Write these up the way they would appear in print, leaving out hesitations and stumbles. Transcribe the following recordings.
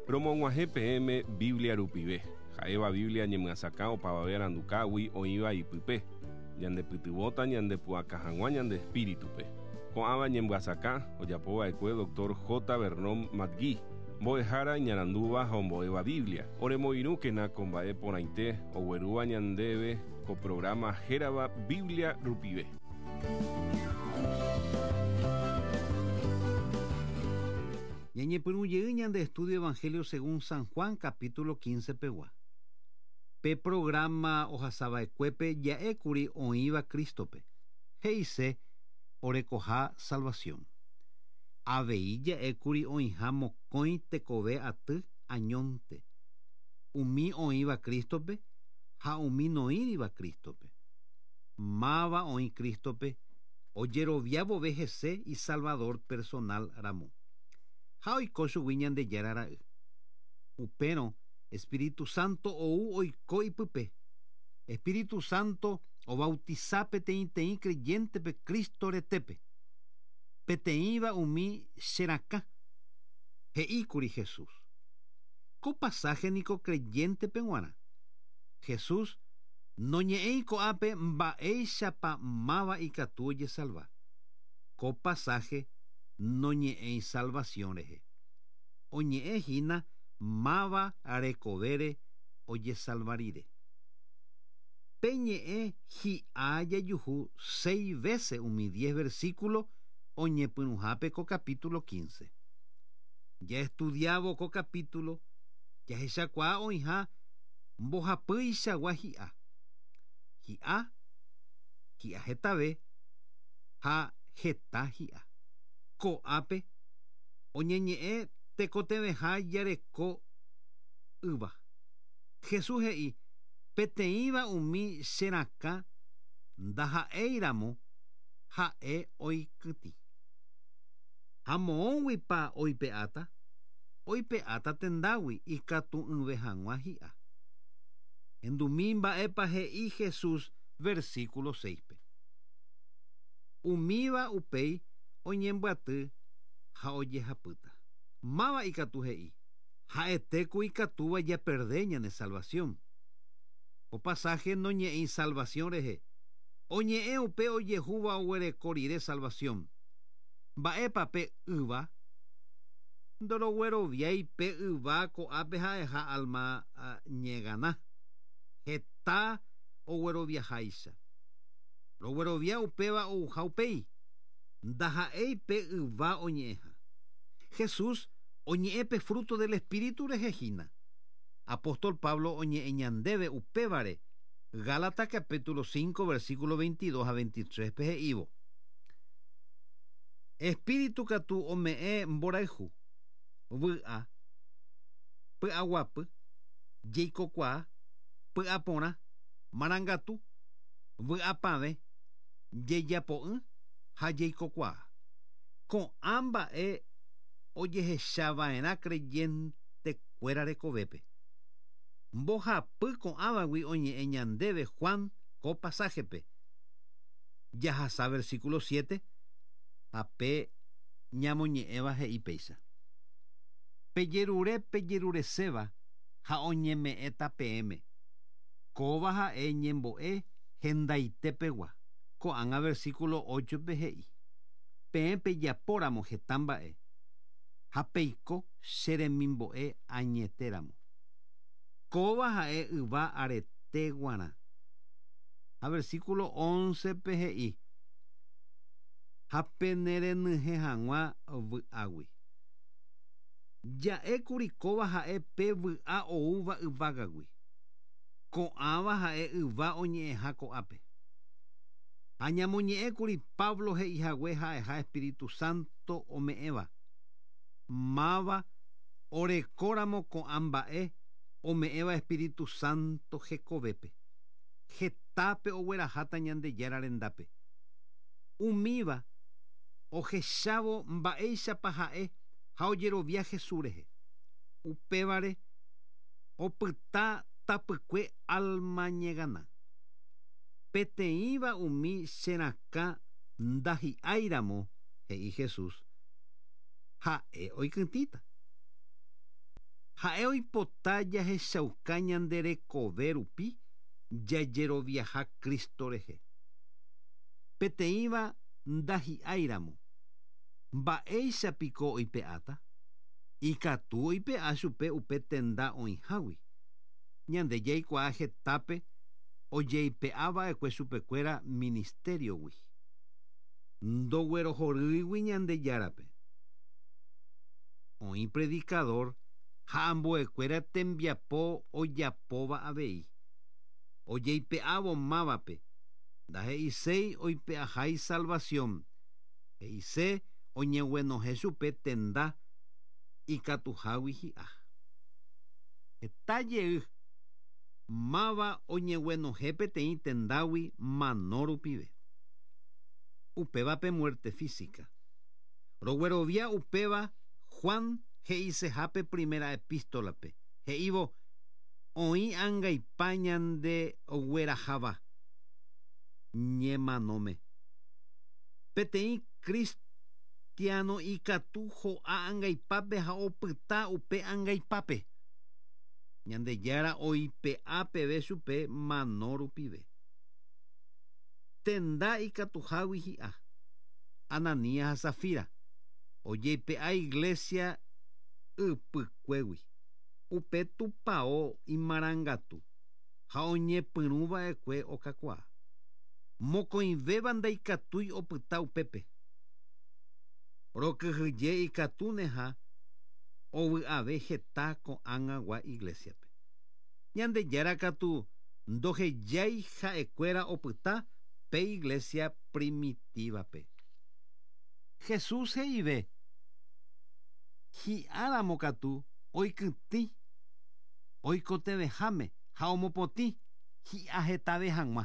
Promog̃uahẽ PM Biblia rupive. Ha'éva Biblia ñemyasaka opavave arandukágui oĩva ipype. Ñandepytyvõta ñandepu'aka hag̃ua ñande espíritupe. Ko'ãva ñembyasaka ojapova'ekue Dr. J. Vernon Matgui. Mbo'ehára ñarandúva ha ombo'éva Biblia. Oremoirũkena ko mba'e porãite oguerúva ñandéve ko programa hérava Biblia rupive. Ñañepyrũjey ñande estudio Evangelio según San Juan capítulo 15 pegua. Pe programa ohasava'ekuépe ja'ékuri oĩva Kristope. He'ise orekoha salvación. Avei ja'ékuri oĩha mokõi tekove aty añónte. Umi oĩva Kristope ha umi noĩriva Kristope. Máva oĩ Kristope ojeroviávove hese y Salvador personal ramo. Ha oiko chugui ñandejára ra'y. Upérõ Espíritu Santo ou oiko ipype. Espíritu Santo obautiza peteĩ creyéntepe Cristo retépe. Peteĩva umi cherakã. He'íkuri Jesús. Ko pasaje niko creyéntepe g̃uarã. Jesús noñe'ẽi ko'ápe mba'éichapa máva ikatu ojesalva. Ko pasaje noñe'ẽi salvación rehe. Oñe'ẽ hína máva rekovére ojesalvarire. Peñe'ẽ hi'a jajuhu 6 veces umi 10 versículo oñepyrũhápe ko capítulo 15. Ya estudiavo ko capítulo jahechakuaa oĩha mbohapýichagua hi'a. Hi'a hetave ha heta hi'a. Ko'ápe oñeñe'ẽ tekotevẽha jareko yva. Jesús he'i peteĩva umi cherakã ndaha'éiramo ha'e oikytĩ. Ha moõguipa oipe'áta tendágui ikatu yve hag̃ua hi'a. Endumi mba'épa he'i Jesús versículo 6-pe. Umíva upéi oñembyaty ha ojehapýta. Máva ikatu he'i. Ha'etéko ikatúva japerde ñane salvación. Ko pasaje noñe'ẽi salvación rehe. Oñe'ẽ upe ojehúva oguereko rire salvación. Mba'épa pe yva ndorogueroviái pe yva ko'ápe ha'eha alma ñegana. Heta ogueroviaháicha. Roguerovia upéva ouha upéi. Ndaha'éi pe yva oñe'ẽha. Jesús oñe'ẽpe fruto del Espíritu rehehína. Apóstol Pablo oñe'ẽ ñandéve upévare. Gálatas capítulo 5 versículo 22 a 23 pehe'ívo. Espíritu katu ome'ẽ mborayhu, vy'a, py'aguapy, jeikokuaa, py'aporã, marangatu, vy'apavẽ, jejapo'ỹ ha jeikokuaa. Ko'ã mba'e ojehechava'erã creyentekuéra rekovépe. Mbohapy ko'ãvagui oñe'ẽ ñandéve Juan ko pasajepe. Jahasa versículo 7 ape ñamoñe'ẽva he'i péicha. Pejerureséva ha oñeme'ẽta PM. Kóva ha'e ñembo'e hendaitépegua. Ko'ág̃a versículo 8-pe he'i. Peẽpe japóramo heta mba'e. Ha peiko cheremimbo'e añetéramo. Kóva ha'e yva arete g̃uarã. Ha versículo 11-pe he'i. Ha penerenyhẽ hag̃ua vy'águi. Ja'ékuri kóva ha'e pe vy'a oúva yvágagui. Ko'ãva ha'e yva oñe'ẽha ko'ápe. Ha ñamoñe'ẽkuri Pablo he'ihague ha'eha Espíritu Santo ome'ẽva. Máva orekóramo ko'ã mba'e ome'ẽva Espíritu Santo hekovépe. Hetápe ogueraháta Ñandejára rendápe. Umíva ohechávo mba'éichapa ha'e ha ojerovia Jesús rehe. Upévare opyta tapykue alma ñegana. Peteĩva umi cherakã ndahi'áiramo he'i Jesús. Ha'e oikytĩta. Ha'e oipota jahechauka ñanderekove rupi jajeroviaha Kristo rehe. Peteĩva ndahi'áiramo. Mba'éichapiko oipe'áta. Ikatu oipe'a chupe upe tenda oĩhágui. Ñande jaikuaa hetápe ojeipe'áva'ekue chupekuéra ministeriogui. Ndoguerohorýigui Ñandejárape. Oĩ predicador ha ambuekuéra tembiapo ojapóva avei. Ojeipe'ávo mávape. Ndahe'iséi oipe'ahái salvación. He'ise oñeguenohẽ chupe tenda ikatuhágui hi'a. Hetaje'y máva oñeguenohẽ peteĩ tendágui mano rupive. Upévape muerte física. Roguerovia upéva Juan he'isehápe primera epístolape. He'ívo oĩ ãngaipa ñande ogueraháva ñemanóme. Peteĩ Cristiano ikatu ho'a ãngaipápe ha opyta upe ãngaipápe. Ñandejára oipe'a peve chupe mano rupive. Tenda ikatuhágui hi'a. Anania ha Safira ojeipe'a iglesia ypykuégui upe tupão imarangatu ha oñepyrũva'ekue okakuaa. Mokõivéva ndaikatúi opyta upépe. Rokyhyje ikatúneha ovy'ave heta ko'ág̃agua iglesiape. Ñandejára katu ndohejái ha'ekuéra opyta pe iglesia primitívape. Jesús he'ive hi'áramo katu oikytĩ oikoteveháme ha omopotĩ hi'a hetave hag̃ua.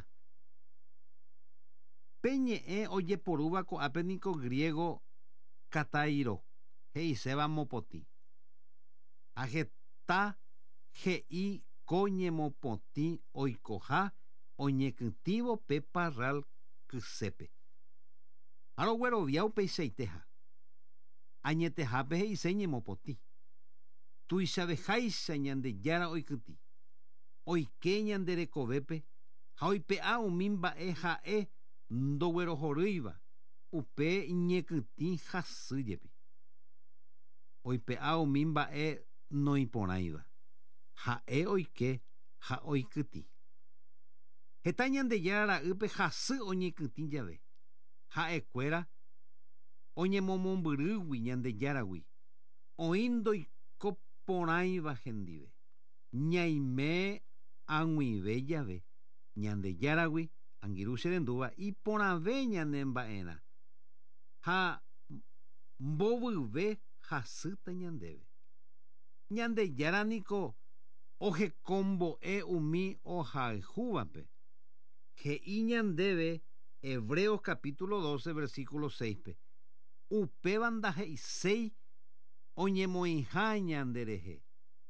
Peñe'ẽ ojeporúva ko'ápe niko griego katairo he'iséva mopotĩ. Ha heta he'i ko ñemopotĩ oikoha oñekytĩvo pe parral kysépe. Ha roguerovia upeichaitéha. Añetehápe he'ise ñemopotĩ. Tuichaveháicha Ñandejára oikytĩ. Oike ñanderekovépe ha oipe'a umi mba'e ha'e ndoguerohorýiva upe ñekytĩ hasýjepi. Oipe'a umi mba'e noĩporãiva. Ha'e oike ha oikytĩ. Heta Ñandejára ra'ýpe hasy oñekytĩ jave. Ha'ekuéra oñemomombyryýgui Ñandejáragui. Oĩ ndoikoporãiva hendive. Ñaime ag̃uive jave Ñandejáragui angirũ che rendúva iporãve ñanemba'érã ha mbovyve hasýta ñandéve. Ñandejára niko ohekombo'e umi ohayhúvape. He'i ñandéve Hebreos capítulo 12 versículo 6pe. Upéva ndahe'iséi oñemoĩha ñanderehe.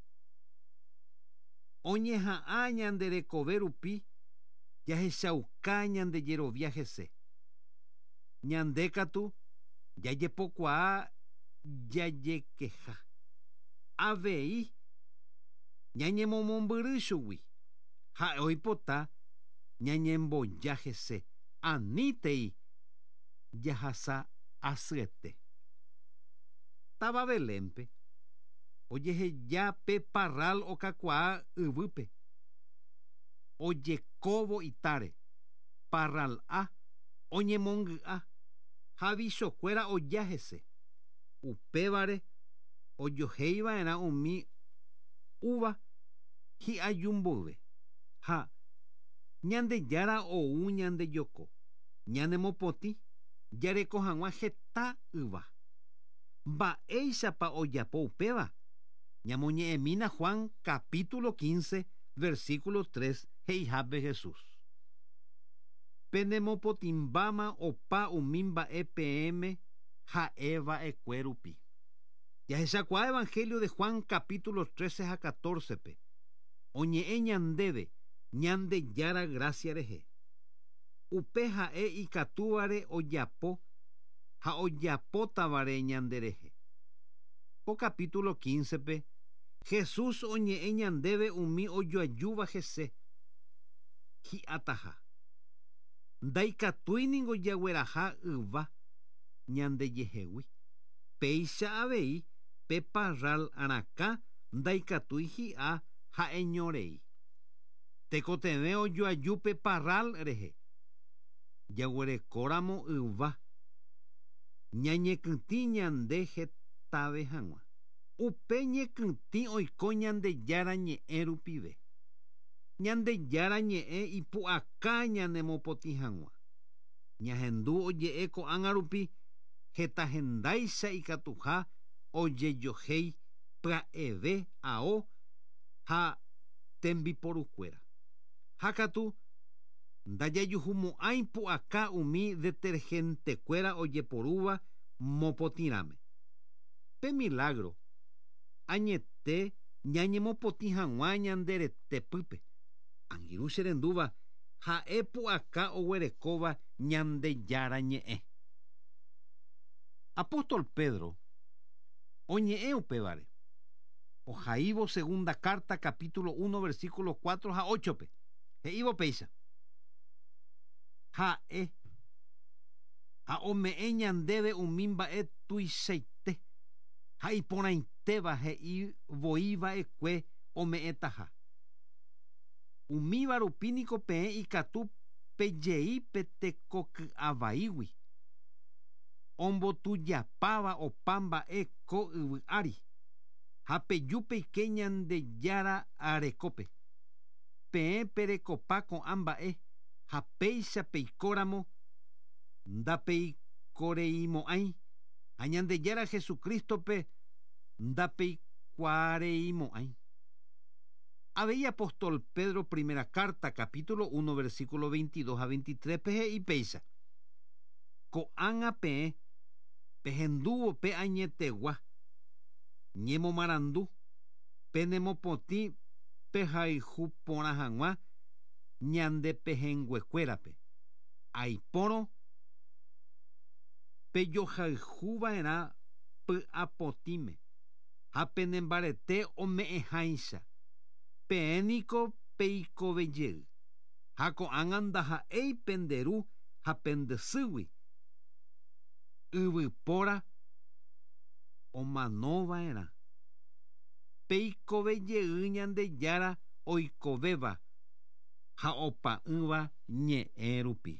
Oñeha'ã ñanderekove rupi jahechauka ñandejerovia hese. Ñande katu jajepokuaa jajekeha. Avei ñañemomombyry chúgui. Ha oipota ñañemboja hese. Anítei jahasa asyete. Táva Belénpe ojeheja pe parral okakuaa yvýpe. Ojekóvo itáre. Parral A oñemongy'a ha vichokuéra oja hese. Upévare ojohéiva'erã umi uva hi'ajumboyve. Ha Ñandejára ou ñandejoko. Ñanemopotĩ jareko hag̃ua heta yva. Mba'éichapa ojapo upéva. Ñamoñe'ẽmína Juan capítulo 15 versículo 3 he'ihápe Jesús. Penemopotimbáma opa umi mba'e peẽme ha'eva'ekue rupi. Jahechakuaa Evangelio de Juan capítulo 13 ha 14pe. Oñe'ẽ ñandéve Ñandejára gracia rehe. Upe ha'e ikatúvare ojapo ha ojapótavare ñanderehe. Po capítulo 15pe Jesús oñe'ẽ ñandéve umi ojoajúva hese hi'ataha. Ndaikatúiniko jagueraha yva ñandejehegui. Péicha avei pe parral arakã ndaikatúi hi'a ha'eñorei. Tekotevẽ ojoaju pe parral rehe. Jaguerekóramo yva. Ñañekytĩ ñande hetave hag̃ua. Upe ñekytĩ oiko Ñandejára ñe'ẽ rupive. Ñandejára ñe'ẽ ipu'aka ñanemopotĩ hag̃ua. Ñahendu oje'e ko'ág̃a rupi hetahendáicha ikatuha ojejohéi pya'eve ao ha tembiporukuéra. Hakatu ndajajuhumo'ãi pu'aka umi detergentekuéra ojeporúva mopotĩrãme. Pe milagro añete ñañemopotĩ hag̃ua ñanderetepýpe. Angirũ che rendúva ha'e pu'aka oguerekóva Ñandejára ñe'ẽ. Apóstol Pedro oñe'ẽ upévare. Ohaívo segunda carta capítulo 1 versículo 4 ha 8 pe. He'ívo péicha. Ha'e ha ome'ẽ ñandéve umi mba'e tuichaite ha iporãitéva he'ivoiva'ekue ome'ẽtaha. Umíva rupíniko peẽ ikatu pejey pe tekoky'avaígui. Ombotujapáva opa mba'e ko yvy ári. Ha peju peike Ñandejára arekópe. Peẽ perekopa ko'ã mba'e ha péicha peikóramo ndapeikoreimo'ãi ha Ñandejára Jesukristope ndapeikuaareimo'ãi. Avei apóstol Pedro primera carta capítulo 1 versículo 22 a 23 pehe'i péicha. Ko'ág̃a peẽ pehendúvo pe añetegua ñemomarandu penemopotĩ pehayhu porã hag̃ua ñande pehẽnguekuérape. Aipórõ pejohayhuva'erã py'apotĩme ha penembarete ome'ẽháicha. Peẽniko peikovejey. Ha ko'ág̃a ndaha'éi penderu ha pendysýgui. Yvypóra omanova'erã. Peikovejey Ñandejára oikovéva ha opa'ỹva ñe'ẽ rupi.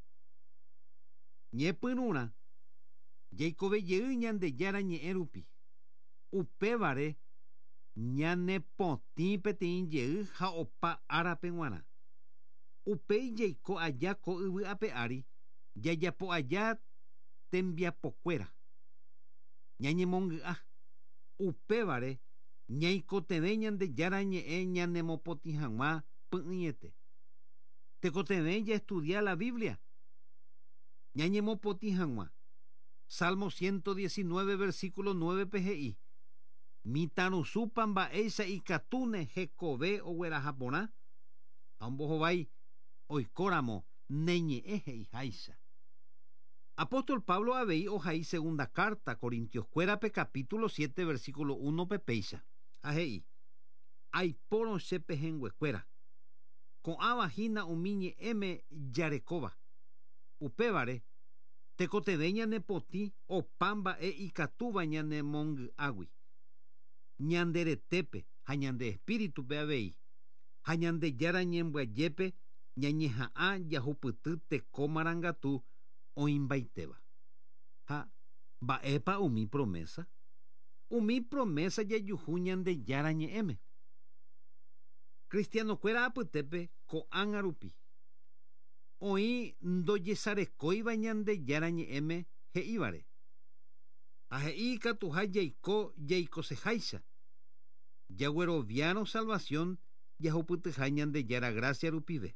Ñepyrũrã jaikovejey Ñandejára ñe'ẽ rupi. Upévare ñanepotĩ peteĩ jey ha opa árape g̃uarã. Upéi jaiko aja ko yvy ápe ári jajapo aja tembiapokuéra. Ñañemongy'a. Upévare ñaikotevẽ Ñandejára ñe'ẽ ñanemopotĩ hag̃ua py'ỹiete. Tekotevẽ jaestudia la Biblia. Ñañemopotĩ hag̃ua. Salmo 119 versículo 9 pehe'i. Mitãrusúpa mba'éicha ikatúne hekove ogueraha porã. Ha ombohovái oikóramo neñe'ẽ he'iháicha. Apóstol Pablo avei ohai segunda carta Corintioskuérape capítulo 7 versículo 1 pe péicha. Ha he'i. Aipórõ che pehẽnguekuéra. Ko'ãvahína umi ñe'ẽme jarekóva. Upévare tekotevẽ ñanepotĩ opa mba'e ikatúva ñanemongy'águi. Ñanderetépe ha ñande espíritupe avei. Ha Ñandejára ñembyajépe ñañeha'ã jahupyty teko marangatu oĩmbaitéva. Ha mba'épa umi promesa? Umi promesa jajuhu Ñandejára ñe'ẽme. Kristianokuéra apytépe ko'ág̃a rupi. Oĩ ndojesarekóiva Ñandejára ñe'ẽme he'ívare. Ha he'i ikatuha jaikoseháicha. Jagueroviárõ salvación jahupytyha Ñandejára gracia rupive.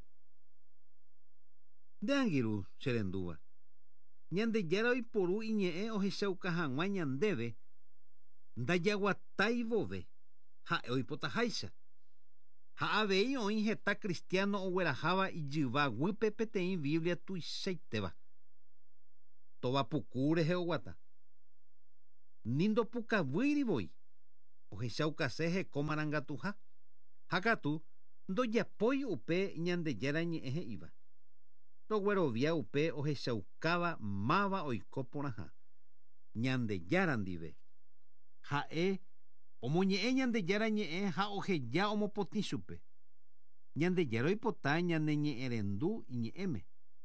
Nde angirũ che rendúva. Ñandejára oiporu iñe'ẽ ohechauka hag̃ua ñandéve ndajaguatái vove ha'e oipotaháicha. Ha avei oĩ heta kristiano ogueraháva ijyvaguýpe peteĩ Biblia tuichaitéva. Tovapuku rehe oguata. Nindopukavýirivoi. ohechaukase heko marangatuha. Hakatu ndojapói upe ñandejára ñe'ẽ he'íva. Roguerovia upe ohechaukáva máva oiko porãha ñandejára ndive. Ha'e omoñe'ẽ ñandejára ñe'ẽ ha oheja omopotĩ chupe. Ñandejára oipota ñane ñe'ẽrendu iñe'ẽme.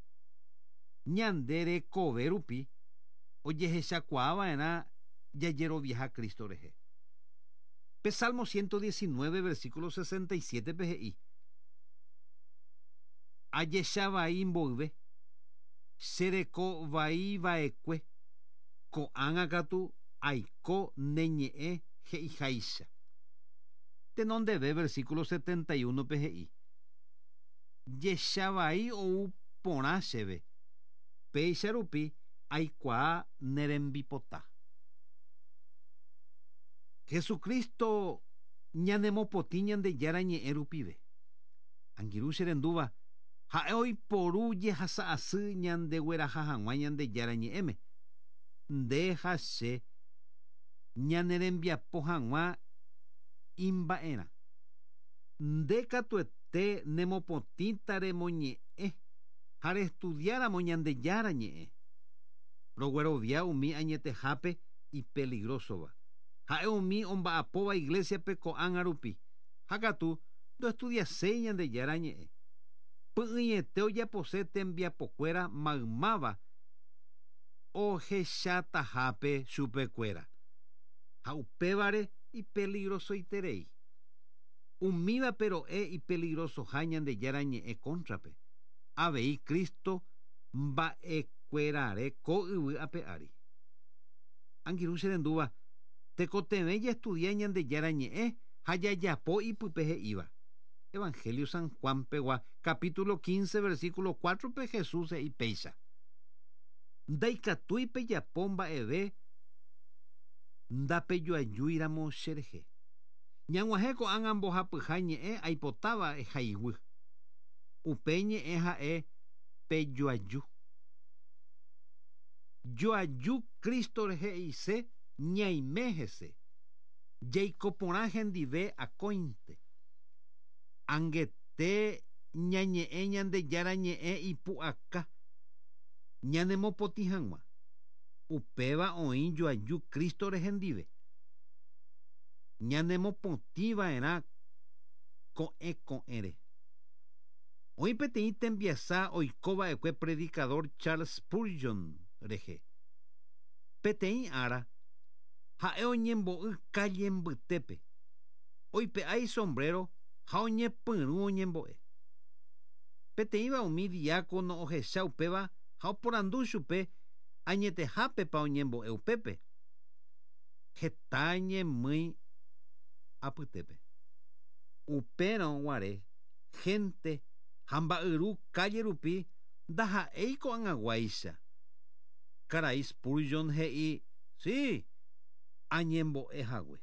Ñande rekove rupi ojehechakuaava'erã jajeroviaha Kristo rehe. Pe Salmo 119, versículo 67 pe he'i. Ajechavai mboyve, chereko vai vaekue, ko'ág̃a katu aiko neñe'ẽ he'iháicha. Tenondeve versículo 71 pe he'i. Jechavai ou porã chéve, péicha rupi aikuaa nerembipota. Jesucristo ñanemopotĩ ñandejára ñe'ẽ rupive. Angirũ che rendúva ha'e oiporu jehasa'asy ñandegueraha hag̃ua ñandejára ñe'ẽme. Nde ha che ñanerembiapo hag̃ua imba'erã. Ndekatuete nemopotĩta remoñe'ẽ ha restudiáramo ñandejára ñe'ẽ. Roguerovia umi añetehápe ipeligrosova. Ha'e umi omba'apóva iglesiape ko'ág̃a rupi. Hakatu ndoestudiaséi ñandejára ñe'ẽ. Py'ỹiete ojapose tembiapokuéra maymáva ohechatahápe chupekuéra. Ha upévare ipeligrosoiterei. Umívape ro'e ipeligrosoha ñandejára ñe'ẽ contrape. Avei Kristo mba'ekuerare ko yvy ape ári. Angirũ che rendúva tekotevẽ jaestudia ñandejára ñe'ẽ ha jajapo ipype he'íva. Evangelio San Juan pegua capítulo 15 versículo 4 pe Jesús he'i péicha. Ndaikatúipe japo mba'eve ndapejoajúiramo cherehe. Ñag̃uahẽ ko'ág̃a mbohapyha ñe'ẽ aipotáva ehayguy. Upe ñe'ẽ ha'e pejoaju. Joaju Kristo rehe'ise ñaime hese. Jaiko porã hendive akóinte. Angete ñañe'ẽ ñandejára ñe'ẽ ipu'aka. Ñanemopotĩ hag̃ua. Upéva oĩ joaju Kristo rehendive. Ñanemopotĩva'erã ko'ẽre. Oĩ peteĩ tembiasa oikova'ekue predicador Charles Spurgeon rehe. Peteĩ ára ha'e oñembo'y calle mbytépe. Oipe'ái sombrero ha oñepyrũ oñembo'e. Peteĩva umi diácono ohecha upéva ha oporandu chupe añetehápepa oñembo'e upépe. Heta ñemýi apytépe. Upérõ guare gente ha mba'yru calle rupi ndaha'éi ko'ag̃aguáicha. Karai Spurgeon he'i sí añembo'ehague.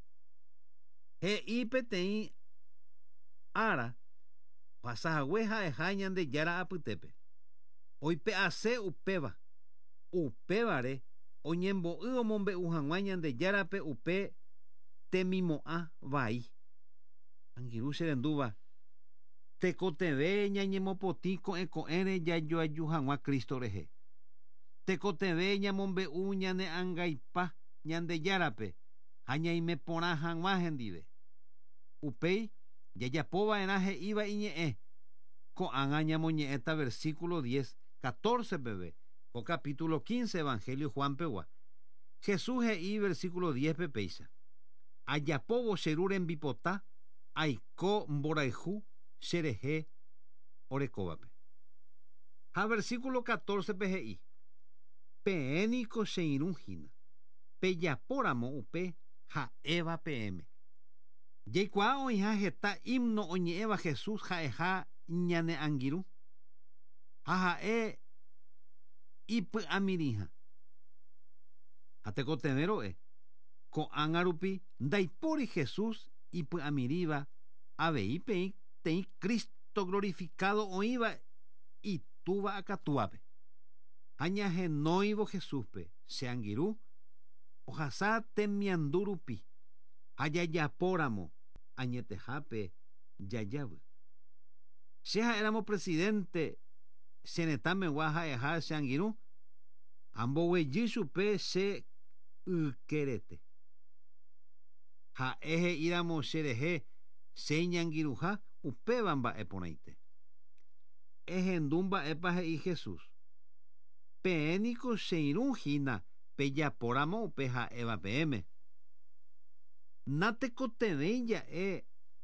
He'i peteĩ ára ohasahague ha'eha ñandejára apytépe. Oipe'ase upéva. Upévare oñembo'y omombe'u hag̃ua ñandejárape upe temimo'ã vai. Angirũ che rendúva tekotevẽ ñañemopotĩ ko'ẽre jajoaju hag̃ua Kristo rehe. Tekotevẽ ñamombe'u ñane ãngaipa ñandejárape ha ñaime porã hag̃ua hendive. Upéi jajapova'erã he'íva iñe'ẽ ko'ág̃a ñamoñe'ẽta versículo 10, 14 peve ko capítulo 15 Evangelio Juan pegua. Jesús he'i versículo 10 pe péicha. Ajapóvo che ru rembipota aiko mborayhu cherehe orekóvape. Ha versículo 14 pe he'i. Peẽniko che irũhína. Pejapóramo upe ha'éva peẽme. Jaikuaa oĩha heta himno oñe'ẽva Jesús ha'eha ñane angirũ. Ha ha'e ipy'amirĩha. Ha tekotevẽ ro'e ko'ág̃a rupi ndaipóri Jesús ipy'amirĩva avei teĩ Kristo glorificado oĩva itúva akatuápe. Ha ñahenóivo Jesúspe che angirũ ohasa temiandu rupi Hayayapóramo añetejápe yayavy. Che ha'éramo presidente chenetãme ha'eha che angirũ amboguejy chupe che ykérepe. Ha'e he'íramo cherehe che iñangirũha upéva mba'e porãite. Ehendu mba'épa he'i Jesús. Peẽniko che irũhína pejapóramo upe ha'éva peẽme. Natekotevẽi ja'e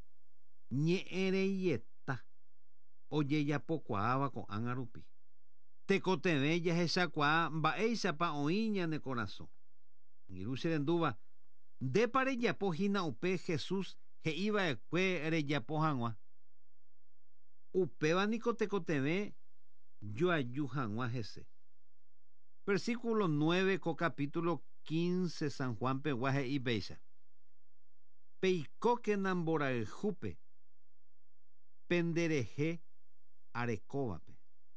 ñe'ẽreieta ojejapokuaáva ko'ág̃a rupi. Tekotevẽi jahechakuaa mba'éichapa oĩ ñane korasõ. Angirũ che rendúva ndépa rejapohína upe Jesús he'íva'ekue rejapo hag̃ua. Upéva niko tekotevẽ joaju hag̃ua hese. Versículo 9 ko capítulo 15 San Juan pegua he'i péicha. Peikókena mborayhúpe penderehe arekóvape.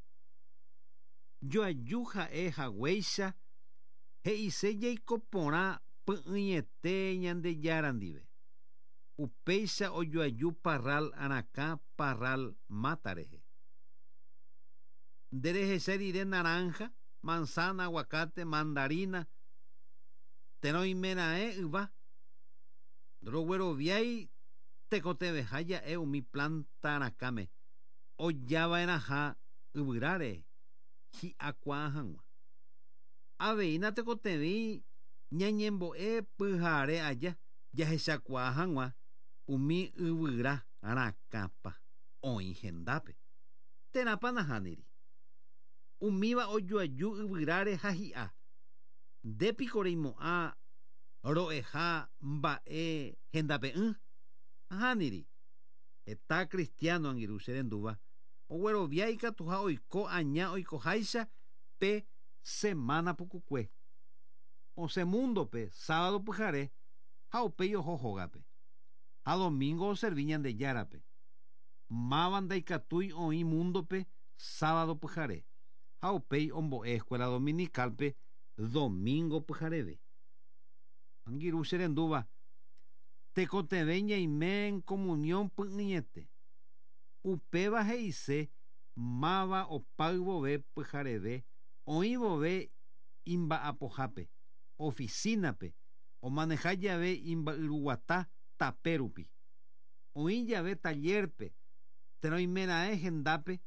Joaju ha'e haguéicha he'ise jaiko porã py'ỹiete Ñandejára ndive. Upéicha ojoaju parral arakã parral mata rehe. Nderehecha rire naranja, manzana, aguacate, mandarina, teroimeraẽ yva. Rogueroviái tekoteveha ja'e umi planta arakãme ojava'erãha yvyráre hi'akuaa hag̃ua. Aveína tekotevĩ ñañembo'e pyhare aja jahechakuaa hag̃ua umi yvyra rakãpa oĩ hendápe. Térãpa nahániri. Umíva ojoaju yvyráre ha hi'a. Ndépiko reimo'ã ro'eha mba'e hendápe ahániri. Heta cristiano angirũ che rendúva oguerovia ikatu ha oiko aña oikoháicha pe semana pukukue. Osẽmúndope sábado pyhare ha upéi oho hógape. Ha domingo oservi Ñandejárape. Máva ndaikatúi oĩ múndope sábado pyhare. Ha upéi ombo'e escuela dominicalpe domingo pyhareve. Angirũ che rendúva tekotevẽ ñaime en comunión py'ỹiete. Upéva he'ise máva opáy vove pyhareve oĩ vove imba'apohápe, oficinape, omaneja jave imba'yruguata tape rupi. Oĩ jave tallerpe, teroimeraẽ hendápe,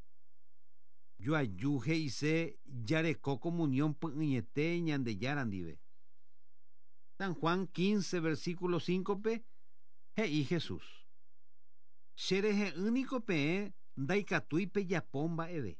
joaju he'ise jareko comunión py'ỹiete Ñandejára ndive. San Juan 15 versículo 5 pe he'i Jesús. Cherehe'ỹniko peẽ ndaikatúi pejapo mba'eve.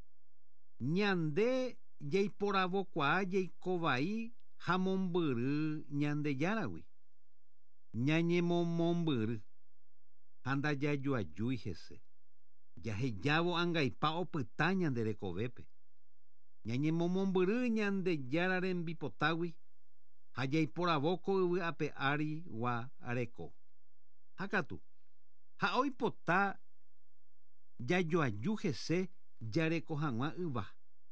Ñande jaiporavokuaa jaikovai ha mombyry Ñandejáragui. Ñañemomombyry ha ndajajoajúi hese. Jahejávo angaipa opyta ñande rekovépe. Ñañemomombyry Ñandejára rembipotágui ha jaiporavóko yvy ape ári gua reko. Hakatu. Ha oipota jajoaju hese jareko hag̃ua yva.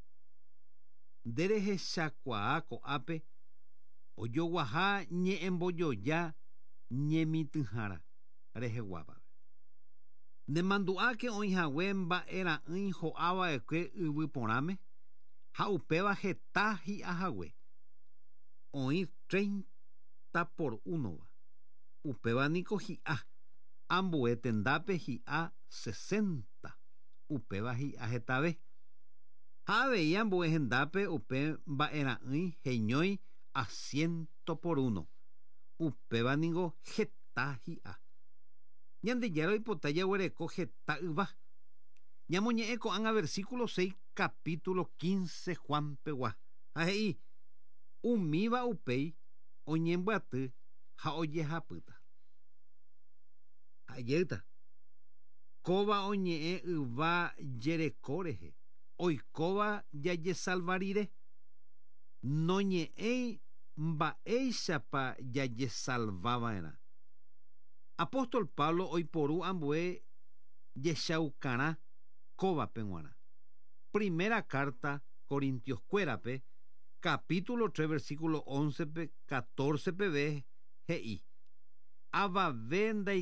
Nderehechakuaa ko'ápe ojoguaha ñe'ẽmbojoja ñemitỹhára reheguávape. Nemandu'áke oĩhague mba'erã'ỹi ho'ava'ekue yvy porãme ha upéva heta hi'ahague. Oĩ 30 por 1. Upéva niko hi'a ambue tendápe hi'a 60. Upéva hi'a hetave. Ha avei ambue hendápe upe mba'erã'ỹi heñói a 100 por 1. Upéva niko heta hi'a. Ñandejára oipota jaguereko heta yva. Ñamoñe'ẽ ko'ág̃a versículo 6 capítulo 15 Juan pegua. Ha he'i umíva upéi oñembyaty ha ojehapýta. Ha'ejéta. Kóva oñe'ẽ yva jereko rehe. Oikóva jajesalva rire. Noñe'ẽi mba'éichapa jajesalvava'erã. Apóstol Pablo oiporu ambue jechaukarã kóvape g̃uarã. Primera carta Corintioskuérape capítulo 3 versículo 11 pe 14 peve he'i. avave